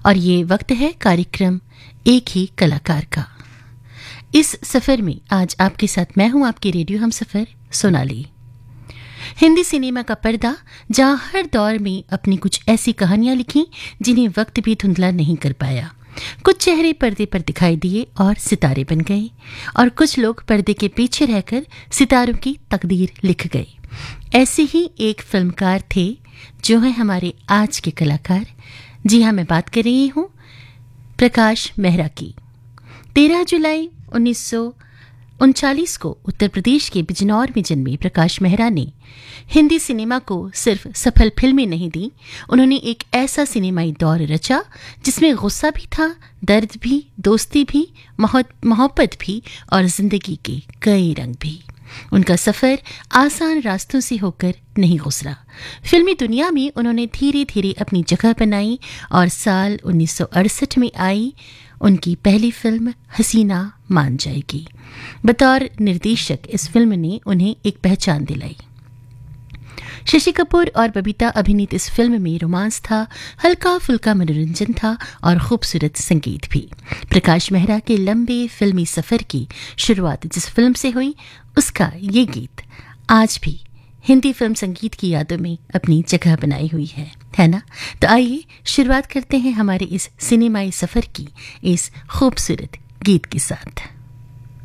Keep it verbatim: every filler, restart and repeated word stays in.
और ये वक्त है कार्यक्रम एक ही कलाकार का। इस सफर में आज आपके साथ मैं हूं आपकी रेडियो हम सफर सोनाली। हिंदी सिनेमा का पर्दा जहां हर दौर में अपनी कुछ ऐसी कहानियां लिखी जिन्हें वक्त भी धुंधला नहीं कर पाया। कुछ चेहरे पर्दे पर दिखाई दिए और सितारे बन गए, और कुछ लोग पर्दे के पीछे रहकर सितारों की तकदीर लिख गए। ऐसे ही एक फिल्मकार थे जो है हमारे आज के कलाकार। जी हाँ, मैं बात कर रही हूँ प्रकाश मेहरा की। तेरह जुलाई उन्नीस सौ उनचालीस को उत्तर प्रदेश के बिजनौर में जन्मे प्रकाश मेहरा ने हिंदी सिनेमा को सिर्फ सफल फिल्में नहीं दी, उन्होंने एक ऐसा सिनेमाई दौर रचा जिसमें गुस्सा भी था, दर्द भी, दोस्ती भी, मोहब्बत भी और जिंदगी के कई रंग भी। उनका सफर आसान रास्तों से होकर नहीं गुजरा। फिल्मी दुनिया में उन्होंने धीरे धीरे अपनी जगह बनाई और साल उन्नीस सौ अड़सठ में आई उनकी पहली फिल्म हसीना मान जाएगी। बतौर निर्देशक इस फिल्म ने उन्हें एक पहचान दिलाई। शशि कपूर और बबीता अभिनीत इस फिल्म में रोमांस था, हल्का फुल्का मनोरंजन था और खूबसूरत संगीत भी। प्रकाश मेहरा के लंबे फिल्मी सफर की शुरुआत जिस फिल्म से हुई, उसका ये गीत आज भी हिंदी फिल्म संगीत की यादों में अपनी जगह बनाई हुई है, है ना? तो आइए शुरुआत करते हैं हमारे इस सिनेमाई सफर की इस खूबसूरत गीत के साथ।